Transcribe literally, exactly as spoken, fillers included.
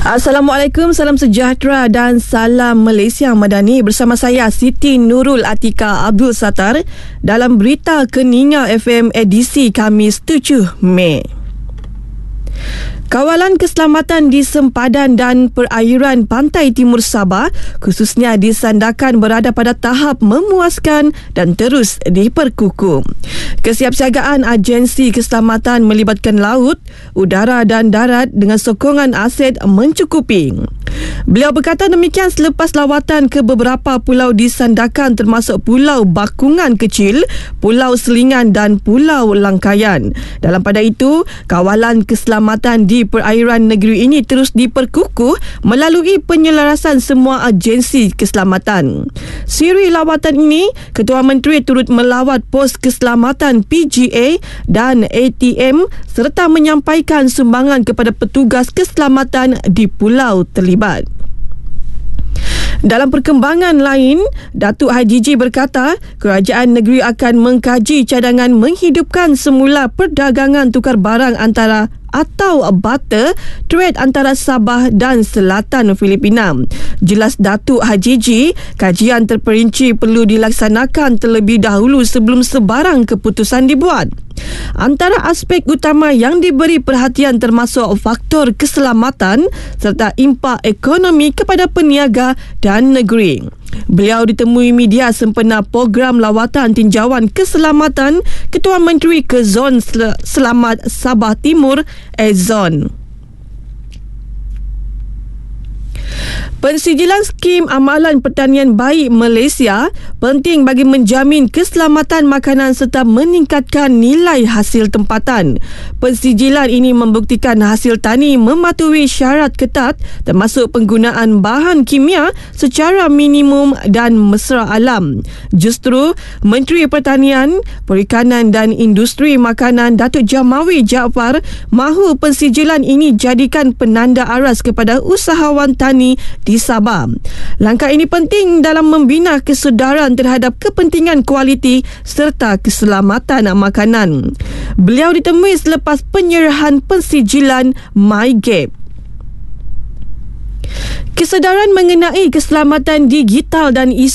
Assalamualaikum, salam sejahtera dan salam Malaysia Madani. Bersama saya Siti Nurul Atika Abdul Sattar dalam Berita Keninga F M edisi Khamis tujuh Mei. Kawalan keselamatan di sempadan dan perairan pantai timur Sabah khususnya di Sandakan berada pada tahap memuaskan dan terus diperkukuh. Kesiapsiagaan agensi keselamatan melibatkan laut, udara dan darat dengan sokongan aset mencukupi. Beliau berkata demikian selepas lawatan ke beberapa pulau di Sandakan termasuk Pulau Bakungan Kecil, Pulau Selingan dan Pulau Langkayan. Dalam pada itu, kawalan keselamatan di perairan negeri ini terus diperkukuh melalui penyelarasan semua agensi keselamatan. Siri lawatan ini, Ketua Menteri turut melawat pos keselamatan P G A dan A T M serta menyampaikan sumbangan kepada petugas keselamatan di pulau terlibat. Dalam perkembangan lain, Datuk Haji G berkata kerajaan negeri akan mengkaji cadangan menghidupkan semula perdagangan tukar barang antara atau barter trade antara Sabah dan Selatan Filipina. Jelas Datuk Haji G, kajian terperinci perlu dilaksanakan terlebih dahulu sebelum sebarang keputusan dibuat. Antara aspek utama yang diberi perhatian termasuk faktor keselamatan serta impak ekonomi kepada peniaga dan negeri. Beliau ditemui media sempena program lawatan tinjauan keselamatan Ketua Menteri ke Zon Sel- Selamat Sabah Timur, Ezon. Pensijilan Skim Amalan Pertanian Baik Malaysia penting bagi menjamin keselamatan makanan serta meningkatkan nilai hasil tempatan. Pensijilan ini membuktikan hasil tani mematuhi syarat ketat termasuk penggunaan bahan kimia secara minimum dan mesra alam. Justru Menteri Pertanian, Perikanan dan Industri Makanan Datuk Jamawi Jaafar mahu pensijilan ini jadikan penanda aras kepada usahawan tani di Sabah. Langkah ini penting dalam membina kesedaran terhadap kepentingan kualiti serta keselamatan makanan. Beliau ditemui selepas penyerahan pensijilan MyGap. Kesedaran mengenai keselamatan digital dan isu